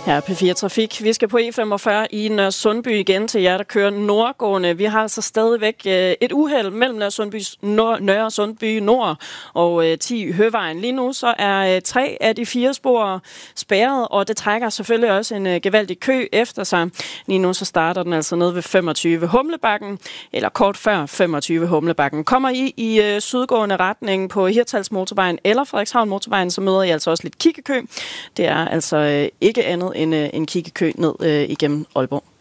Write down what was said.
Her er P4 Trafik. Vi skal på E45 i Nørresundby igen til jer, der kører nordgående. Vi har altså stadigvæk et uheld mellem Nørresundby Nord og 10 Høvejen. Lige nu så er 3 af de 4 spor spærret, og det trækker selvfølgelig også en gevaldig kø efter sig. Lige nu så starter den altså nede ved 25 Humlebakken, eller kort før 25 Humlebakken. Kommer I sydgående retning på Hirtshalsmotorvejen eller Frederikshavn Motorvejen, så møder I altså også lidt kiggekø. Det er altså ikke andet end en kiggekø ned igennem Aalborg.